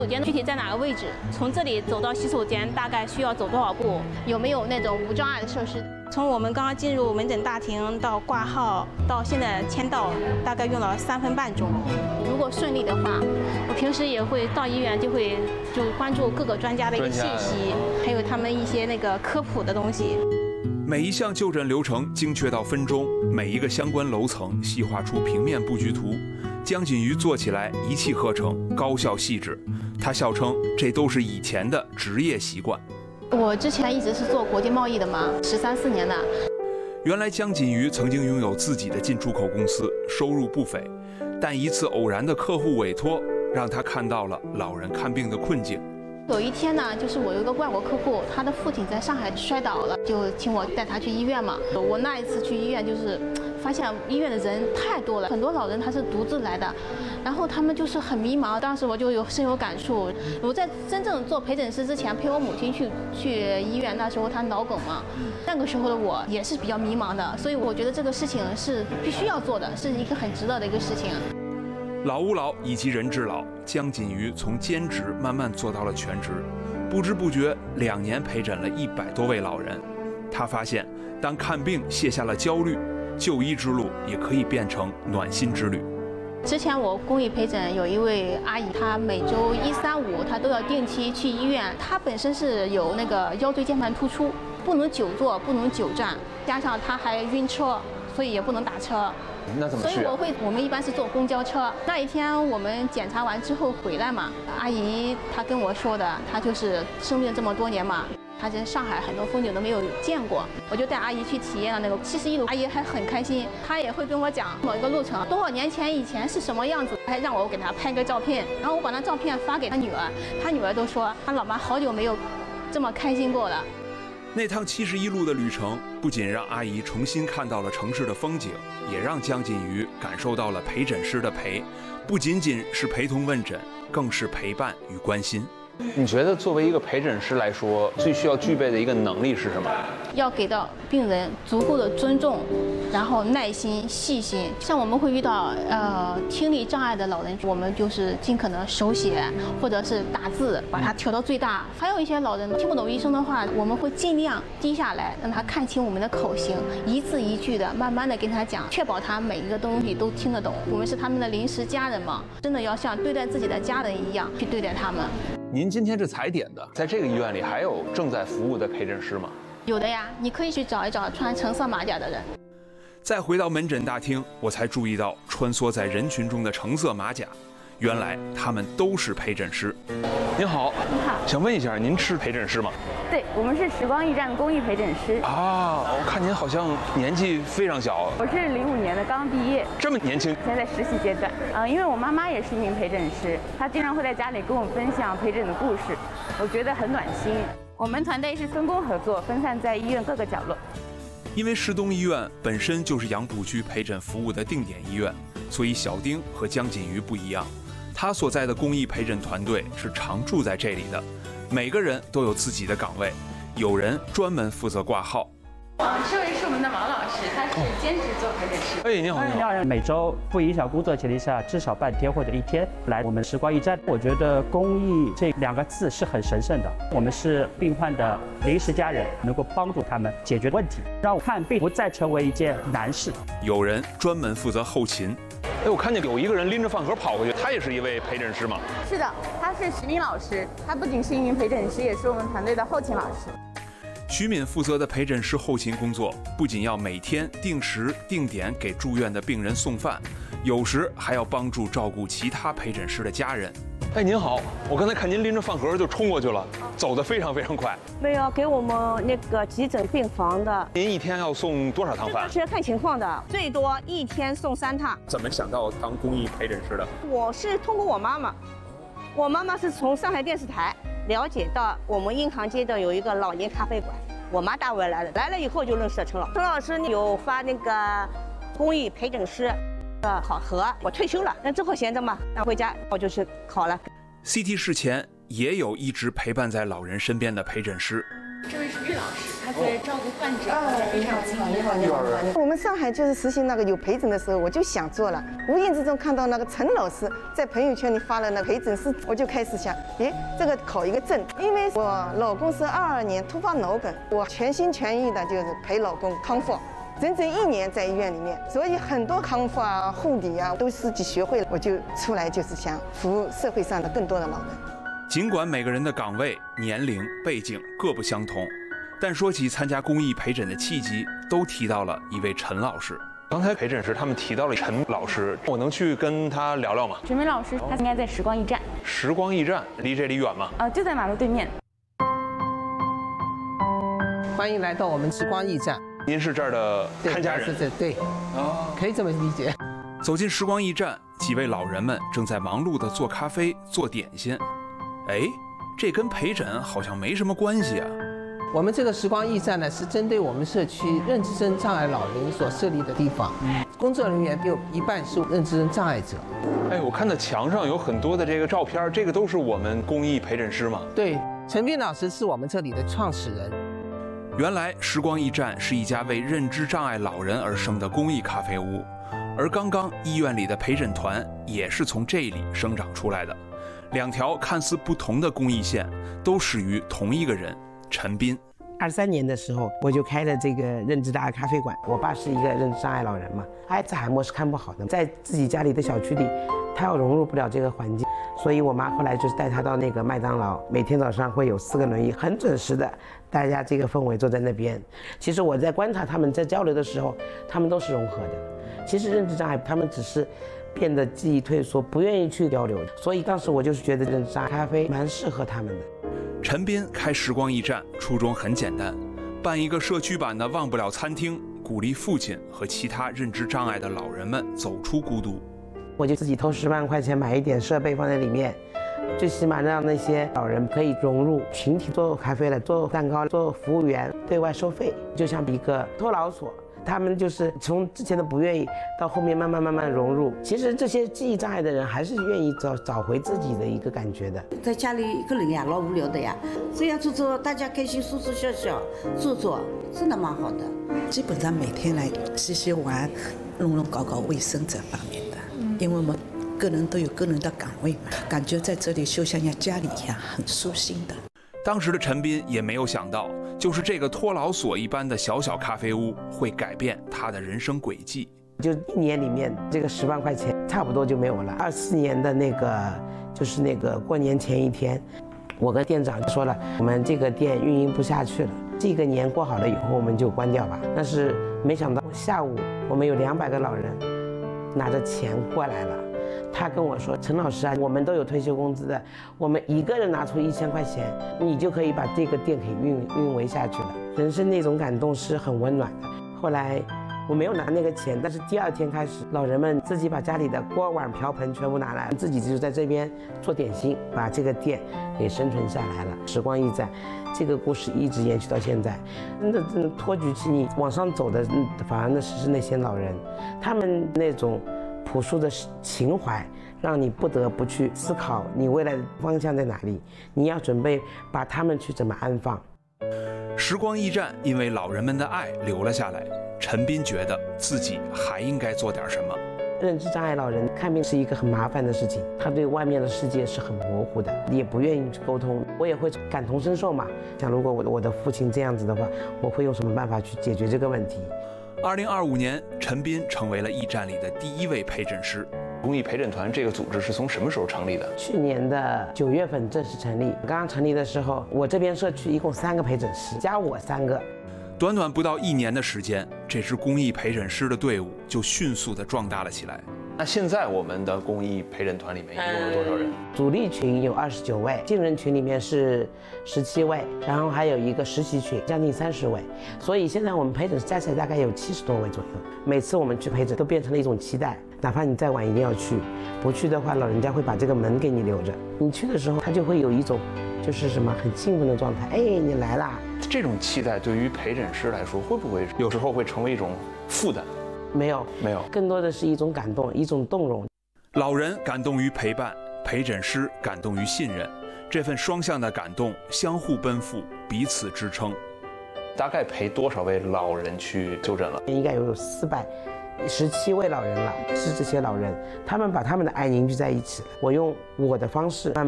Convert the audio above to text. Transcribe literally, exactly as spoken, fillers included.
洗手间具体在哪个位置？从这里走到洗手间大概需要走多少步？有没有那种无障碍的设施？从我们刚刚进入门诊大厅到挂号到现在签到，大概用了三分半钟。如果顺利的话，我平时也会到医院就会就关注各个专家的一个信息，还有他们一些那个科普的东西。 每一项就诊流程精确到分钟，每一个相关楼层细化出平面布局图。江锦瑜做起来一气呵成，高效细致。他笑称，这都是以前的职业习惯。 我之前一直是做国际贸易的嘛，十三四年了。 原来江锦瑜曾经拥有自己的进出口公司，收入不菲，但一次偶然的客户委托，让他看到了老人看病的困境。 有一天呢，就是我有一个外国客户，他的父亲在上海摔倒了，就请我带他去医院嘛。我那一次去医院，就是发现医院的人太多了，很多老人他是独自来的，然后他们就是很迷茫。当时我就有深有感触。我在真正做陪诊师之前，陪我母亲去去医院，那时候她脑梗嘛，那个时候的我也是比较迷茫的，所以我觉得这个事情是必须要做的，是一个很值得的一个事情。 老吾老以及人之老，江锦瑜从兼职慢慢做到了全职，不知不觉两年陪诊了一百多位老人。他发现，当看病卸下了焦虑，就医之路也可以变成暖心之旅。 之前我公益陪诊有一位阿姨，她每周一、三、五她都要定期去医院。她本身是有那个腰椎间盘突出，不能久坐，不能久站，加上她还晕车，所以也不能打车。 那怎么去啊？ 所以我会，我们一般是坐公交车。那一天我们检查完之后回来嘛，阿姨她跟我说的，她就是生病这么多年嘛，她在上海很多风景都没有见过，我就带阿姨去体验了那个七十一路，阿姨还很开心，她也会跟我讲某一个路程多少年前以前是什么样子，还让我给她拍个照片，然后我把那照片发给她女儿，她女儿都说她老妈好久没有这么开心过了。 那趟七十一路的旅程，不仅让阿姨重新看到了城市的风景，也让江锦瑜感受到了陪诊师的陪，不仅仅是陪同问诊，更是陪伴与关心。 你觉得作为一个陪诊师来说，最需要具备的一个能力是什么？ 要给到病人足够的尊重，然后耐心、细心。像我们会遇到呃听力障碍的老人，我们就是尽可能手写或者是打字，把它调到最大。还有一些老人听不懂医生的话，我们会尽量低下来，让他看清我们的口型，一字一句的慢慢的跟他讲，确保他每一个东西都听得懂。我们是他们的临时家人嘛，真的要像对待自己的家人一样去对待他们。 您今天是踩点的，在这个医院里还有正在服务的陪诊师吗？ 有的呀，你可以去找一找穿橙色马甲的人。 再回到门诊大厅，我才注意到穿梭在人群中的橙色马甲，原来他们都是陪诊师。 您好， 你好， 想问一下，您是陪诊师吗？ 对，我们是时光驿站公益陪诊师。 啊，我看您好像年纪非常小。 我是零五年的，刚毕业。 这么年轻？ 现在在实习阶段。嗯、呃，因为我妈妈也是一名陪诊师，她经常会在家里跟我分享陪诊的故事，我觉得很暖心。我们团队是分工合作，分散在医院各个角落。 因为市东医院本身就是杨浦区陪诊服务的定点医院，所以小丁和江锦瑜不一样，他所在的公益陪诊团队是常住在这里的，每个人都有自己的岗位，有人专门负责挂号。 啊，这位是我们的王老师，他是兼职做陪诊师。 哎，你好，你好。 每周不影响工作前提下，至少半天或者一天来我们时光驿站。我觉得公益这两个字是很神圣的。我们是病患的临时家人，能够帮助他们解决问题，让看病不再成为一件难事。 有人专门负责后勤。 哎，我看见有一个人拎着饭盒跑过去，他也是一位陪诊师吗？ 是的，他是徐明老师，他不仅是一名陪诊师，也是我们团队的后勤老师。 徐敏负责的陪诊师后勤工作，不仅要每天定时定点给住院的病人送饭，有时还要帮助照顾其他陪诊师的家人。 哎，您好，我刚才看您拎着饭盒就冲过去了，走得非常非常快。 没有给我们那个急诊病房的。 您一天要送多少趟饭？ 是要看情况的，最多一天送三趟。 怎么想到当公益陪诊师的？ 我是通过我妈妈，我妈妈是从上海电视台了解到我们银行街的有一个老年咖啡馆，我妈带我来的，来了以后就认识了陈老师。陈老师有发那个公益陪诊师的考核，我退休了，那之后闲着嘛，那回家我就去考了。 C T 室前也有一直陪伴在老人身边的陪诊师。 这位是岳老师，他他在照顾患者，非常敬业。 你好，你好。我们上海就是实行那个有陪诊的时候，我就想做了。无意之中看到那个陈老师在朋友圈里发了那个陪诊师，我就开始想，诶，这个考一个证。因为我老公是二二年突发脑梗，我全心全意的就是陪老公康复。整整一年在医院里面，所以很多康复啊、护理啊都自己学会了，我就出来就是想服务社会上的更多的老人。 尽管每个人的岗位、年龄、背景各不相同，但说起参加公益陪诊的契机，都提到了一位陈老师。 刚才陪诊时他们提到了陈老师，我能去跟他聊聊吗？ 陈明老师他应该在时光驿站。 时光驿站离这里远吗？ 呃，就在马路对面。 欢迎来到我们时光驿站。 您是这儿的看家人？ 是这对，哦，可以这么理解。 走进时光驿站，几位老人们正在忙碌地做咖啡、做点心。哎，这跟陪诊好像没什么关系啊。 我们这个时光驿站呢，是针对我们社区认知症障碍老人所设立的地方。嗯，工作人员有一半是认知症障碍者。 哎，我看到墙上有很多的这个照片，这个都是我们公益陪诊师吗？ 对，陈斌老师是我们这里的创始人。 原来时光驿站是一家为认知障碍老人而生的公益咖啡屋，而刚刚医院里的陪诊团也是从这里生长出来的。两条看似不同的公益线，都始于同一个人陈斌。 二三年的时候，我就开了这个认知障碍咖啡馆。我爸是一个认知障碍老人嘛，阿兹海默是看不好的，在自己家里的小区里，他要融入不了这个环境，所以我妈后来就是带他到那个麦当劳，每天早上会有四个轮椅，很准时的，大家这个氛围坐在那边。其实我在观察他们在交流的时候，他们都是融合的。其实认知障碍他们只是变得记忆退缩，不愿意去交流，所以当时我就是觉得认知障碍咖啡蛮适合他们的。 陈斌开时光驿站初衷很简单，办一个社区版的忘不了餐厅，鼓励父亲和其他认知障碍的老人们走出孤独。 我就自己投十万块钱买一点设备放在里面，最起码让那些老人可以融入群体，做咖啡了，做蛋糕，做服务员，对外收费，就像一个托老所。他们就是从之前的不愿意到后面慢慢慢慢融入。其实这些记忆障碍的人还是愿意找找回自己的一个感觉的。 在家里一个人呀，老无聊的呀，这样做做，大家开心，说说笑笑，做做，真的蛮好的。 基本上每天来洗洗碗、弄弄搞搞卫生这方面的，因为我们个人都有个人的岗位嘛，感觉在这里就像像家里一样，很舒心的。 当时的陈斌也没有想到，就是这个托老所一般的小小咖啡屋会改变他的人生轨迹。 就一年里面这个十万块钱差不多就没有了。二四年的那个就是那个过年前一天，我跟店长说了，我们这个店运营不下去了，这个年过好了以后我们就关掉吧。但是没想到下午我们有两百个老人拿着钱过来了。他跟我说，陈老师啊，我们都有退休工资的，我们一个人拿出一千块钱，你就可以把这个店给运运维下去了。人生那种感动是很温暖的。后来我没有拿那个钱，但是第二天开始，老人们自己把家里的锅碗瓢盆全部拿来，自己就在这边做点心，把这个店给生存下来了。时光驿站这个故事一直延续到现在。那那托举起你往上走的，反而那是那些老人，他们那种朴素的情怀，让你不得不去思考你未来的方向在哪里，你要准备把他们去怎么安放。 时光驿站因为老人们的爱留了下来，陈斌觉得自己还应该做点什么。 认知障碍老人看病是一个很麻烦的事情，他对外面的世界是很模糊的，也不愿意去沟通。我也会感同身受嘛，想如果我我的父亲这样子的话，我会用什么办法去解决这个问题。 二零二五年，陈斌成为了驿站里的第一位陪诊师。 公益陪诊团这个组织是从什么时候成立的？ 去年的九月份正式成立。刚刚成立的时候，我这边社区一共三个陪诊师，加我三个。 短短不到一年的时间，这支公益陪诊师的队伍就迅速地壮大了起来。 那现在我们的公益陪诊团里面一共有多少人？ 主力群有二十九位，进人群里面是十七位，然后还有一个实习群，将近三十位。所以现在我们陪诊加起来大概有七十多位左右。每次我们去陪诊都变成了一种期待，哪怕你再晚一定要去，不去的话，老人家会把这个门给你留着。你去的时候，他就会有一种就是什么很兴奋的状态，哎，你来啦！ 这种期待对于陪诊师来说，会不会有时候会成为一种负担？ 没有， 没有， 更多的是一种感动，一种动容。 老人感动于陪伴，陪诊师感动于信任，这份双向的感动相互奔赴，彼此支撑。 大概陪多少位老人去就诊了？ 应该有四百十七位老人了，是这些老人，他们把他们的爱凝聚在一起了。我用我的方式慢慢